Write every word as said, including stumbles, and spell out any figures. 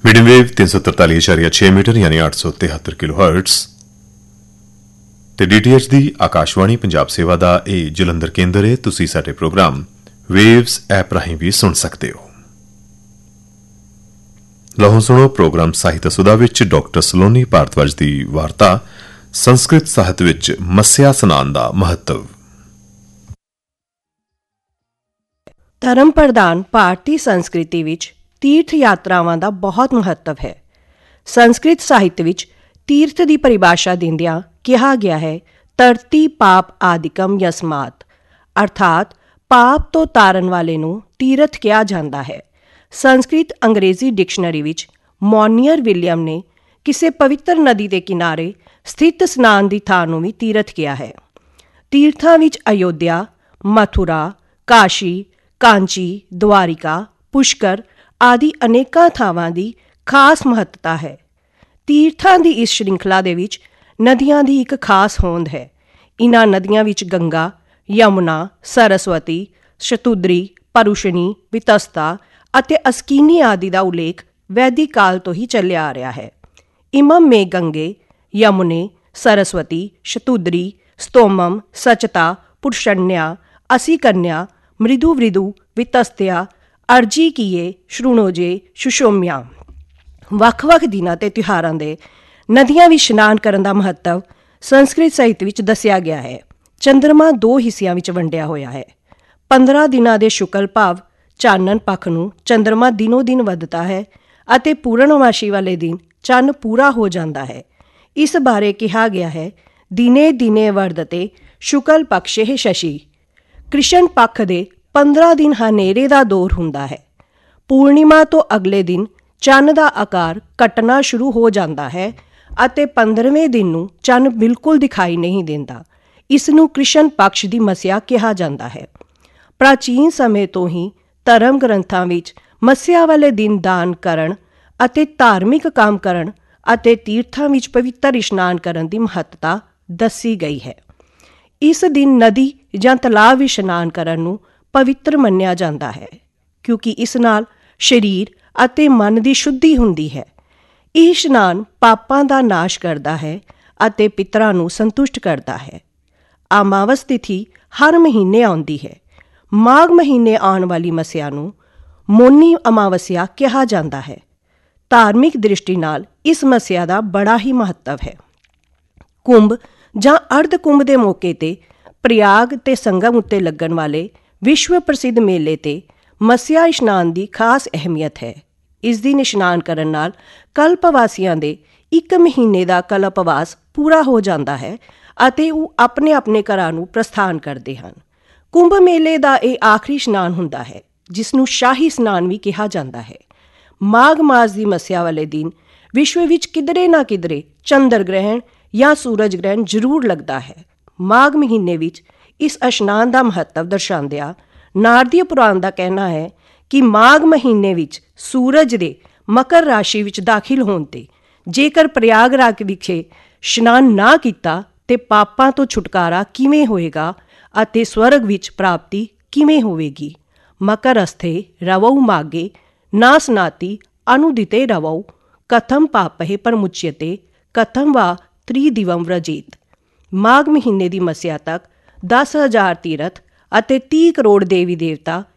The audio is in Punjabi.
मीडियम वेव तीन सौ तरताली इशारिया छे मीटर यानी आठ सौ तिहत्तर किलो हर्ट्स ते डीटीएच दी आकाशवाणी पंजाब सेवा दा ਇਹ ਜਲੰਧਰ ਕੇਂਦਰ ਹੈ। ਤੁਸੀਂ ਸਾਡੇ ਪ੍ਰੋਗਰਾਮ ਵੇਵਸ ਐਪ ਰਾਹੀਂ ਵੀ ਸੁਣ ਸਕਦੇ ਹੋ। ਲਓ ਸੁਣੋ ਪ੍ਰੋਗਰਾਮ ਸਾਹਿਤ ਸੁਦਾ ਵਿੱਚ ਡਾਕਟਰ ਸਲੋਨੀ ਭਾਰਤਵਾਜ ਦੀ ਵਾਰਤਾ ਸੰਸਕ੍ਰਿਤ ਸਾਹਿਤ ਵਿੱਚ ਮੱਸਿਆ ਸਨਾਨ ਦਾ ਮਹੱਤਵ। ਧਰਮ ਪ੍ਰਧਾਨ ਭਾਰਤੀ ਸੰਸਕ੍ਰਿਤੀ ਵਿੱਚ ਤੀਰਥ ਯਾਤਰਾਵਾਂ ਦਾ ਬਹੁਤ ਮਹੱਤਵ ਹੈ। ਸੰਸਕ੍ਰਿਤ ਸਾਹਿਤ ਵਿੱਚ ਤੀਰਥ ਦੀ ਪਰਿਭਾਸ਼ਾ ਦਿੰਦਿਆਂ ਕਿਹਾ ਗਿਆ ਹੈ ਧਰਤੀ ਪਾਪ ਆਦਿਕਮ ਯਸਮਾਤ, ਅਰਥਾਤ ਪਾਪ ਤੋਂ ਤਾਰਨ ਵਾਲੇ ਨੂੰ ਤੀਰਥ ਕਿਹਾ ਜਾਂਦਾ ਹੈ। ਸੰਸਕ੍ਰਿਤ ਅੰਗਰੇਜ਼ੀ ਡਿਕਸ਼ਨਰੀ ਵਿੱਚ ਮੌਨੀਅਰ ਵਿਲੀਅਮ ਨੇ ਕਿਸੇ ਪਵਿੱਤਰ ਨਦੀ ਦੇ ਕਿਨਾਰੇ ਸਥਿਤ ਸਨਾਨ ਦੀ ਥਾਂ ਨੂੰ ਵੀ ਤੀਰਥ ਕਿਹਾ ਹੈ। ਤੀਰਥਾਂ ਵਿੱਚ ਅਯੋਧਿਆ, ਮਥੁਰਾ, ਕਾਸ਼ੀ, ਕਾਂਚੀ, ਦੁਆਰਿਕਾ, ਪੁਸ਼ਕਰ ਆਦਿ ਅਨੇਕਾਂ ਥਾਵਾਂ ਦੀ ਖਾਸ ਮਹੱਤਤਾ ਹੈ। ਤੀਰਥਾਂ ਦੀ ਇਸ ਸ਼੍ਰਿੰਖਲਾ ਦੇ ਵਿੱਚ ਨਦੀਆਂ ਦੀ ਇੱਕ ਖਾਸ ਹੋਂਦ ਹੈ। ਇਨ੍ਹਾਂ ਨਦੀਆਂ ਵਿੱਚ ਗੰਗਾ, ਯਮੁਨਾ, ਸਰਸਵਤੀ, ਸ਼ਤੁਦਰੀ, ਪਰੂਸ਼ਣੀ, ਵਿਤਸਤਾ ਅਤੇ ਅਸਕੀਨੀ ਆਦਿ ਦਾ ਉਲੇਖ ਵੈਦਿਕ ਕਾਲ ਤੋਂ ਹੀ ਚੱਲਿਆ ਆ ਰਿਹਾ ਹੈ। ਇਮਮ ਮੇ ਗੰਗੇ, ਯਮੁਨੇ, ਸਰਸਵਤੀ, ਸ਼ਤੁਦਰੀ, ਸਤੋਮਮ, ਸਚਤਾ, ਪੁਰਸ਼ਣਿਆ, ਅਸੀ ਕੰਨਿਆ, ਮ੍ਰਿਦੂ ਵ੍ਰਿਦੂ, ਵਿਤਸਤਿਆ, ਅਰਜੀ ਕੀਏ, ਸ਼੍ਰੁਣੋਜੇ, ਸ਼ੁਸ਼ੋਮਿਆ। ਵੱਖ-ਵੱਖ ਦਿਨਾਂ ਤੇ ਤਿਉਹਾਰਾਂ ਦੇ ਨਦੀਆਂ ਵਿੱਚ ਇਸ਼ਨਾਨ ਕਰਨ ਦਾ ਮਹੱਤਵ ਸੰਸਕ੍ਰਿਤ ਸਾਹਿਤ ਵਿੱਚ ਦੱਸਿਆ ਗਿਆ ਹੈ। ਚੰਦਰਮਾ ਦੋ ਹਿੱਸਿਆਂ ਵਿੱਚ ਵੰਡਿਆ ਹੋਇਆ ਹੈ। ਪੰਦਰਾਂ ਦਿਨਾਂ ਦੇ ਸ਼ੁਕਲ ਭਾਵ ਚਾਨਣ ਪੱਖ ਨੂੰ ਚੰਦਰਮਾ ਦਿਨੋ ਦਿਨ ਵੱਧਦਾ ਹੈ ਅਤੇ ਪੂਰਨਮਾਸ਼ੀ ਵਾਲੇ ਦਿਨ ਚੰਨ ਪੂਰਾ ਹੋ ਜਾਂਦਾ ਹੈ। ਇਸ ਬਾਰੇ ਕਿਹਾ ਗਿਆ ਹੈ ਦਿਨੇ ਦਿਨੇ ਵਰਧਤੇ ਸ਼ੁਕਲ ਪਕਸ਼ੇ ਸ਼ਸ਼ੀ। ਕ੍ਰਿਸ਼ਨ ਪੱਖ ਦੇ ਪੰਦਰਾਂ ਦਿਨ ਹਨੇਰੇ ਦਾ ਦੌਰ ਹੁੰਦਾ ਹੈ। ਪੂਰਨਿਮਾ ਤੋਂ ਅਗਲੇ ਦਿਨ ਚੰਨ ਦਾ ਆਕਾਰ ਘਟਣਾ ਸ਼ੁਰੂ ਹੋ ਜਾਂਦਾ ਹੈ ਅਤੇ ਪੰਦਰਵੇਂ ਦਿਨ ਨੂੰ ਚੰਨ ਬਿਲਕੁਲ ਦਿਖਾਈ ਨਹੀਂ ਦਿੰਦਾ। ਇਸ ਨੂੰ ਕ੍ਰਿਸ਼ਨ ਪਕਸ਼ ਦੀ ਮੱਸਿਆ ਕਿਹਾ ਜਾਂਦਾ ਹੈ। ਪ੍ਰਾਚੀਨ ਸਮੇਂ ਤੋਂ ਹੀ ਧਰਮ ਗ੍ਰੰਥਾਂ ਵਿੱਚ ਮੱਸਿਆ ਵਾਲੇ ਦਿਨ ਦਾਨ ਕਰਨ ਅਤੇ ਧਾਰਮਿਕ ਕੰਮ ਕਰਨ ਅਤੇ ਤੀਰਥਾਂ ਵਿੱਚ ਪਵਿੱਤਰ ਇਸ਼ਨਾਨ ਕਰਨ ਦੀ ਮਹੱਤਤਾ ਦੱਸੀ ਗਈ ਹੈ। ਇਸ ਦਿਨ ਨਦੀ ਜਾਂ ਤਲਾਬ ਵਿੱਚ ਇਸ਼ਨਾਨ ਕਰਨ ਨੂੰ ਪਵਿੱਤਰ ਮੰਨਿਆ ਜਾਂਦਾ ਹੈ ਕਿਉਂਕਿ ਇਸ ਨਾਲ ਸਰੀਰ ਅਤੇ ਮਨ ਦੀ ਸ਼ੁੱਧੀ ਹੁੰਦੀ ਹੈ। ਇਹ ਇਸ਼ਨਾਨ ਪਾਪਾਂ ਦਾ ਨਾਸ਼ ਕਰਦਾ ਹੈ ਅਤੇ ਪਿਤਰਾਂ ਨੂੰ ਸੰਤੁਸ਼ਟ ਕਰਦਾ ਹੈ। ਅਮਾਵਸ ਤਿਥੀ ਹਰ ਮਹੀਨੇ ਆਉਂਦੀ ਹੈ। ਮਾਘ ਮਹੀਨੇ ਆਉਣ ਵਾਲੀ ਮੱਸਿਆ ਨੂੰ ਮੋਨੀ ਅਮਾਵਸਿਆ ਕਿਹਾ ਜਾਂਦਾ ਹੈ। ਧਾਰਮਿਕ ਦ੍ਰਿਸ਼ਟੀ ਨਾਲ ਇਸ ਮੱਸਿਆ ਦਾ ਬੜਾ ਹੀ ਮਹੱਤਵ ਹੈ। ਕੁੰਭ ਜਾਂ ਅਰਧ ਕੁੰਭ ਦੇ ਮੌਕੇ 'ਤੇ ਪ੍ਰਯਾਗ ਤੇ ਸੰਗਮ ਉੱਤੇ ਲੱਗਣ ਵਾਲੇ ਵਿਸ਼ਵ ਪ੍ਰਸਿੱਧ ਮੇਲੇ 'ਤੇ ਮੱਸਿਆ ਇਸ਼ਨਾਨ ਦੀ ਖਾਸ ਅਹਿਮੀਅਤ ਹੈ। ਇਸ ਦਿਨ ਇਸ਼ਨਾਨ ਕਰਨ ਨਾਲ ਕਲਪਵਾਸੀਆਂ ਦੇ ਇੱਕ ਮਹੀਨੇ ਦਾ ਕਲਪਵਾਸ ਪੂਰਾ ਹੋ ਜਾਂਦਾ ਹੈ ਅਤੇ ਉਹ ਆਪਣੇ ਆਪਣੇ ਘਰਾਂ ਨੂੰ ਪ੍ਰਸਥਾਨ ਕਰਦੇ ਹਨ। ਕੁੰਭ ਮੇਲੇ ਦਾ ਇਹ ਆਖਰੀ ਇਸ਼ਨਾਨ ਹੁੰਦਾ ਹੈ ਜਿਸ ਨੂੰ ਸ਼ਾਹੀ ਇਸ਼ਨਾਨ ਵੀ ਕਿਹਾ ਜਾਂਦਾ ਹੈ। ਮਾਘ ਮਾਸ ਦੀ ਮੱਸਿਆ ਵਾਲੇ ਦਿਨ ਵਿਸ਼ਵ ਵਿੱਚ ਕਿਧਰੇ ਨਾ ਕਿਧਰੇ ਚੰਦਰ ਗ੍ਰਹਿਣ ਜਾਂ ਸੂਰਜ ਗ੍ਰਹਿਣ ਜ਼ਰੂਰ ਲੱਗਦਾ ਹੈ। ਮਾਘ ਮਹੀਨੇ ਵਿੱਚ ਇਸ ਇਸ਼ਨਾਨ ਦਾ ਮਹੱਤਵ ਦਰਸਾਉਂਦਿਆਂ ਨਾਰਦੀ ਪੁਰਾਣ ਦਾ ਕਹਿਣਾ ਹੈ ਕਿ ਮਾਘ ਮਹੀਨੇ ਵਿੱਚ ਸੂਰਜ ਦੇ ਮਕਰ ਰਾਸ਼ੀ ਵਿੱਚ ਦਾਖਲ ਹੋਣ 'ਤੇ ਜੇਕਰ ਪ੍ਰਯਾਗਰਾਜ ਵਿਖੇ ਇਸ਼ਨਾਨ ਨਾ ਕੀਤਾ ਤੇ ਪਾਪਾਂ ਤੋਂ ਛੁਟਕਾਰਾ ਕਿਵੇਂ ਹੋਏਗਾ ਅਤੇ ਸਵਰਗ ਵਿੱਚ ਪ੍ਰਾਪਤੀ ਕਿਵੇਂ ਹੋਵੇਗੀ। ਮਕਰ ਅਸਥੇ ਰਵਉ ਮਾਗੇ ਨਾ ਸਨਾਤੀ ਅਨੁਦਿਤੇ ਰਵਉ ਕਥਮ ਪਾਪਹਿ ਪਰਮੁਚਯਤੇ ਕਥਮ ਵਾ ਤ੍ਰਿਦਿਵਮ ਵ੍ਰਜੇਤ। ਮਾਘ ਮਹੀਨੇ ਦੀ ਮੱਸਿਆ ਤੱਕ ਦਸ ਹਜ਼ਾਰ ਤੀਰਥ ਅਤੇ ਤੀਹ ਕਰੋੜ ਦੇਵੀ ਦੇਵਤਾ